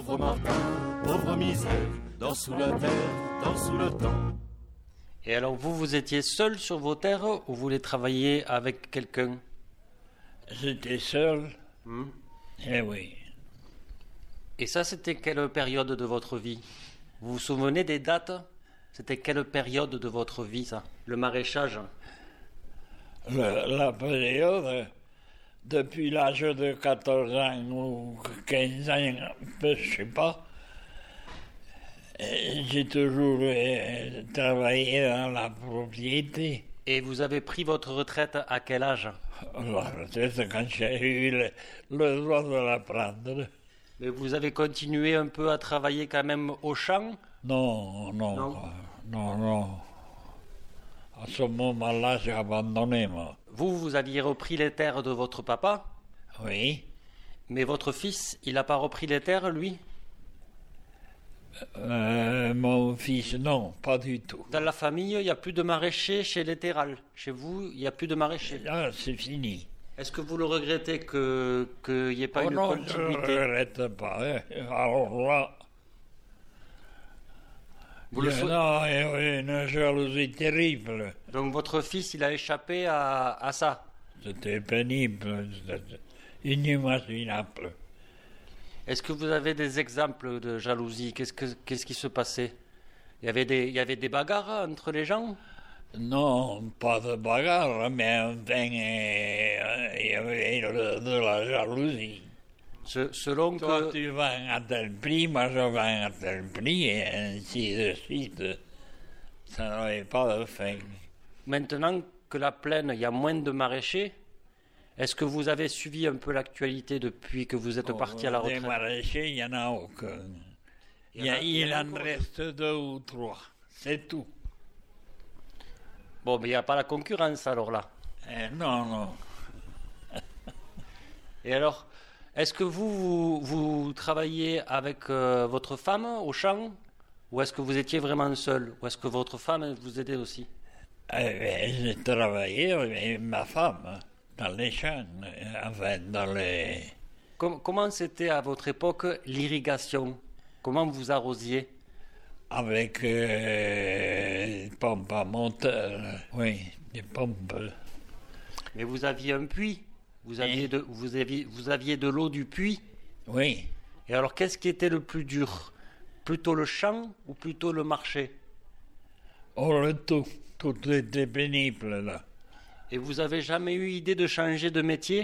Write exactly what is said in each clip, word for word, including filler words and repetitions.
Pauvre Martin, pauvre misère, dors sous la terre, dors sous le temps. Et alors vous, vous étiez seul sur vos terres ou vous les travailliez avec quelqu'un? J'étais seul. Hmm. Eh oui. Et ça, c'était quelle période de votre vie? Vous vous souvenez des dates? C'était quelle période de votre vie, ça? Le maraîchage? Le, la période, depuis l'âge de quatorze ans ou quinze ans, je sais pas, j'ai toujours euh, travaillé dans la propriété. Et vous avez pris votre retraite à quel âge? La retraite, quand j'ai eu le, le droit de la prendre. Mais vous avez continué un peu à travailler quand même au champ? Non, non, Non. non, non. À ce moment-là, j'ai abandonné, moi. Vous, vous aviez repris les terres de votre papa? Oui. Mais votre fils, il n'a pas repris les terres, lui? Euh, mon fils, non, pas du tout. Dans la famille, il n'y a plus de maraîchers chez les Terral. Chez vous, il n'y a plus de maraîchers. Ah, c'est fini. Est-ce que vous le regrettez que qu'il n'y ait pas Oh une non, continuité? je ne regrette pas. Hein. Alors là, Vous le il y sou- en a une jalousie terrible. Donc votre fils, il a échappé à, à ça. C'était pénible, c'était inimaginable. Est-ce que vous avez des exemples de jalousie? Qu'est-ce que qu'est-ce qui se passait? Il y avait des il y avait des bagarres entre les gens? Non, pas de bagarre, mais enfin, euh, il y avait de, de la jalousie. Se- selon Toi, que tu vends à tel prix, moi je vends à tel prix, et ainsi de suite. Ça n'avait pas de fin. maintenant que la plaine, il y a moins de maraîchers, est-ce que vous avez suivi un peu l'actualité depuis que vous êtes parti à la Des retraite? maraîchers, il n'y en a aucun. Il Il, y en y a- a- il y il en a en encore reste deux ou trois, c'est tout. Bon, mais il n'y a pas la concurrence alors là. Eh, non, non. Et alors, est-ce que vous, vous, vous travaillez avec euh, votre femme au champ? Ou est-ce que vous étiez vraiment seul? Ou est-ce que votre femme vous aidait aussi? Eh, j'ai travaillé avec ma femme dans les champs, enfin dans les... Com- comment c'était à votre époque l'irrigation? Comment vous arrosiez? avec euh, des pompes à moteur, oui, des pompes. Mais vous aviez un puits? Vous aviez Hein? de, vous aviez, vous aviez de l'eau du puits? Oui, Et alors, qu'est-ce qui était le plus dur? Plutôt le champ ou plutôt le marché? oh le tout, tout était pénible là. Et vous avez jamais eu idée de changer de métier?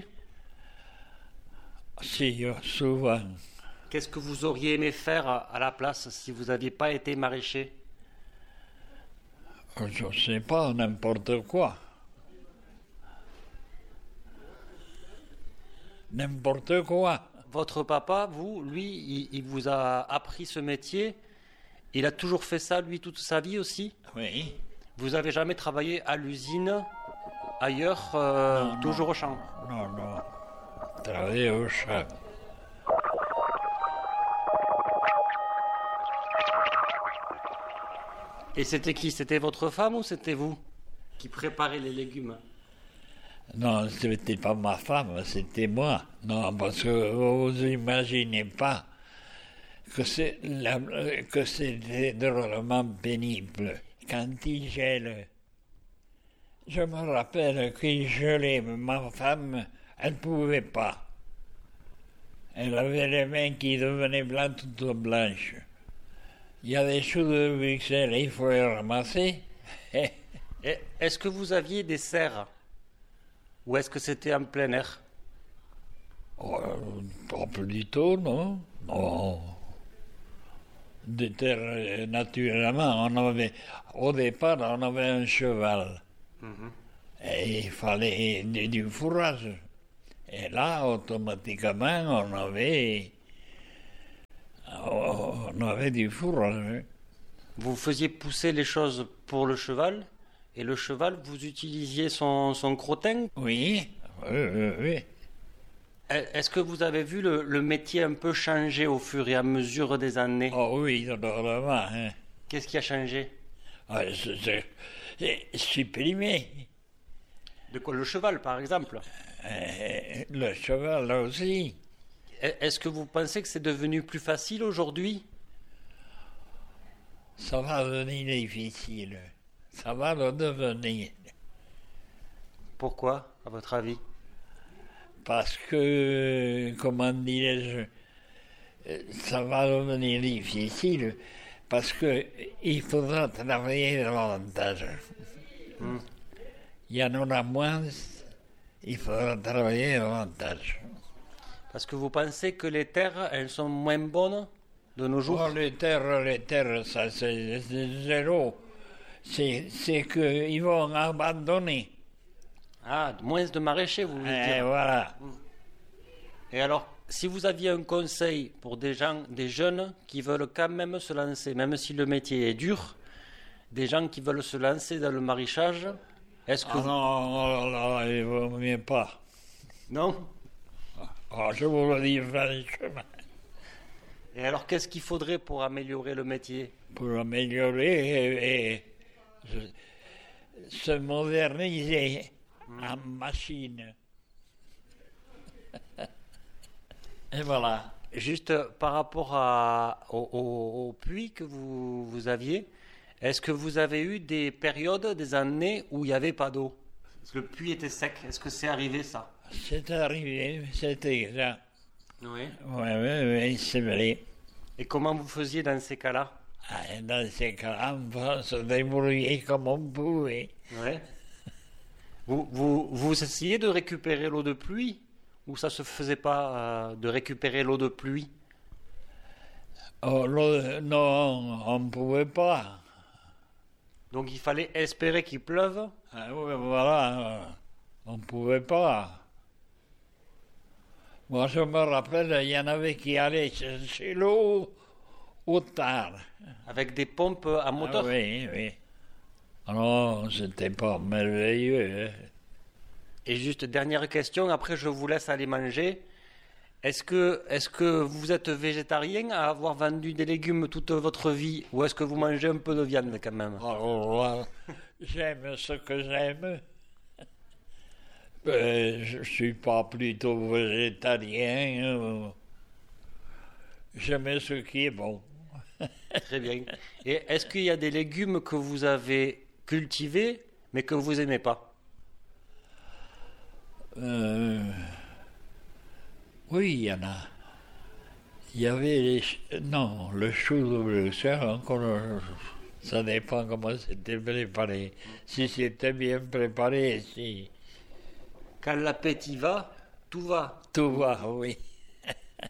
Si, euh, souvent. Qu'est-ce que vous auriez aimé faire à, à la place si vous n'aviez pas été maraîcher? Je ne sais pas, n'importe quoi. N'importe quoi. Votre papa, vous, lui, il, il vous a appris ce métier. Il a toujours fait ça, lui, toute sa vie aussi. Oui. Vous avez jamais travaillé à l'usine, ailleurs, euh, Non, toujours au champ? Non, non. Travailler au champ. Et c'était qui? C'était votre femme ou c'était vous qui préparez les légumes? Non, ce n'était pas ma femme, c'était moi. Non, parce que vous imaginez pas que c'est la- que c'était drôlement pénible. Quand il gèle, je me rappelle qu'il gelait, ma femme, elle ne pouvait pas. Elle avait les mains qui devenaient blanches, toutes blanches. Il y a des choux de Bruxelles, il faut les ramasser. Et est-ce que vous aviez des serres? Ou est-ce que c'était en plein air? Oh, pas plutôt, non? Non. Des terres, euh, naturellement, on avait, au départ, on avait un cheval. Mhm. Et il fallait du, du fourrage. Et là, automatiquement, on avait, on avait du fourrage. Vous faisiez pousser les choses pour le cheval, et le cheval, vous utilisiez son, son crottin. Oui, oui, oui, oui. Est-ce que vous avez vu le, le métier un peu changer au fur et à mesure des années? Oh oui, drôlement. Hein. Qu'est-ce qui a changé? Ah, c'est, c'est, c'est supprimé. De quoi? Le cheval, par exemple? Euh, le cheval aussi. Est-ce que vous pensez que c'est devenu plus facile aujourd'hui? Ça va devenir difficile. Ça va le devenir. Pourquoi, à votre avis? Parce que, comment dirais-je, ça va devenir difficile. Parce qu'il faudra travailler davantage. Hmm. Il y en aura moins, il faudra travailler davantage. Parce que vous pensez que les terres, elles sont moins bonnes de nos jours? Oh, les terres, les terres, ça c'est c'est zéro. C'est, c'est qu'ils vont abandonner. Ah, moins de maraîchers, vous voulez Et dire? voilà. Et alors, si vous aviez un conseil pour des gens, des jeunes qui veulent quand même se lancer, même si le métier est dur, des gens qui veulent se lancer dans le maraîchage, est-ce que Ah vous... non, oh là, là, il ne vaut mieux pas. Non? Oh, je vous le dis franchement. Et alors, qu'est-ce qu'il faudrait pour améliorer le métier? Pour améliorer et, et se- se moderniser en machine. Et voilà. Juste par rapport à, au, au- au puits que vous, vous aviez, est-ce que vous avez eu des périodes, des années où il n'y avait pas d'eau? Parce que le puits était sec. Est-ce que c'est arrivé ça? C'est arrivé, c'était exact. Oui. Oui, oui, oui, c'est vrai. Et comment vous faisiez dans ces cas-là? Ah, dans ces cas-là, on va se débrouiller comme on pouvait. Ouais. Vous, vous, vous essayez de récupérer l'eau de pluie ou ça se faisait pas euh, de récupérer l'eau de pluie? Oh, l'eau- non, on ne pouvait pas. Donc il fallait espérer qu'il pleuve. Ah, oui, voilà, on ne pouvait pas. Moi, je me rappelle, il y en avait qui allaient chercher l'eau au tard. Avec des pompes à moteur. Ah, oui, oui. Non, c'était pas merveilleux. Hein. Et juste dernière question, après je vous laisse aller manger. Est-ce que, est-ce que vous êtes végétarien à avoir vendu des légumes toute votre vie ou est-ce que vous mangez un peu de viande quand même? Alors là, j'aime ce que j'aime. Euh, je suis pas plutôt végétarien. euh. J'aime ce qui est bon. Très bien. Et est-ce qu'il y a des légumes que vous avez cultivés mais que vous aimez pas? Euh, oui, il y en a. Il y avait les... ch- Non, le chou de Bruxelles, encore, euh, ça dépend comment c'était préparé. Si c'était bien préparé, si... Quand l'appétit va, tout va. Tout va, oui.